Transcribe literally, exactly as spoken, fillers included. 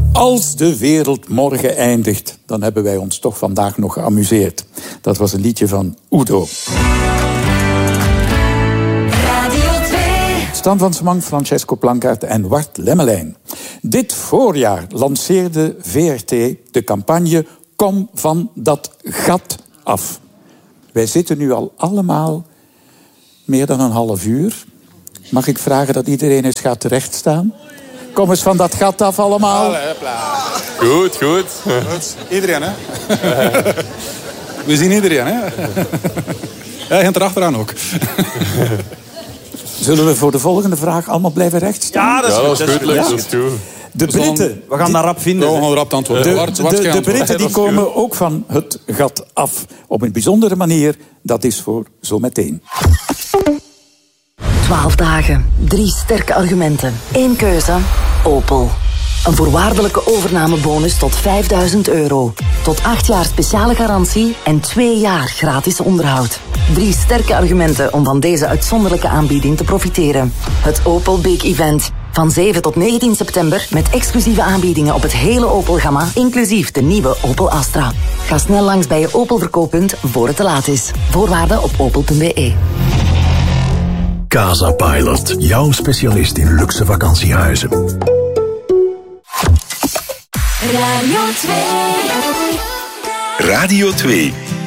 Als de wereld morgen eindigt, dan hebben wij ons toch vandaag nog geamuseerd. Dat was een liedje van Udo. Stan van Semang, Francesco Plankaert en Wart Lemmelijn. Dit voorjaar lanceerde V R T de campagne Kom van dat gat af. Wij zitten nu al allemaal meer dan een half uur. Mag ik vragen dat iedereen eens gaat terechtstaan? Kom eens van dat gat af allemaal. Goed, goed. goed. Iedereen, hè? We zien iedereen, hè? Ja, en erachteraan ook. Zullen we voor de volgende vraag allemaal blijven rechtstaan? Ja, dat is, ja, dat is goed. goed. Ja. Dat is goed. De Britten... We gaan daar rap vinden. We gaan rap antwoorden. De, Wart, de, Wart de, de Britten die komen ook van het gat af. Op een bijzondere manier. Dat is voor zometeen. Twaalf dagen. Drie sterke argumenten. Eén keuze. Opel. Een voorwaardelijke overnamebonus tot vijfduizend euro. Tot acht jaar speciale garantie en twee jaar gratis onderhoud. Drie sterke argumenten om van deze uitzonderlijke aanbieding te profiteren. Het Opel Big Event. Van zeven tot negentien september met exclusieve aanbiedingen op het hele Opel-gamma, inclusief de nieuwe Opel Astra. Ga snel langs bij je Opel-verkooppunt voor het te laat is. Voorwaarden op opel punt b e. Casa Pilot, jouw specialist in luxe vakantiehuizen. Radio twee. Radio twee.